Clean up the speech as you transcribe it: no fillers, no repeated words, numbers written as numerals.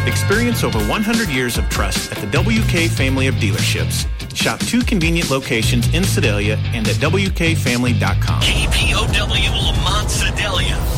Experience over 100 years of trust at the WK family of dealerships. Shop 2 convenient locations in Sedalia and at WKFamily.com. KPOW Lamont Sedalia.